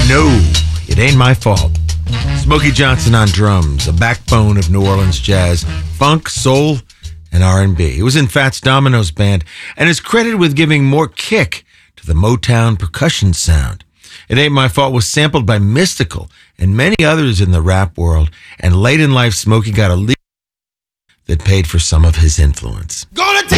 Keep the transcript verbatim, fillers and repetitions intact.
No, It Ain't My Fault. Smokey Johnson on drums, a backbone of New Orleans jazz, funk, soul, and R and B. He was in Fats Domino's band and is credited with giving more kick to the Motown percussion sound. It Ain't My Fault was sampled by Mystical and many others in the rap world, and late in life, Smokey got a lead that paid for some of his influence. Gonna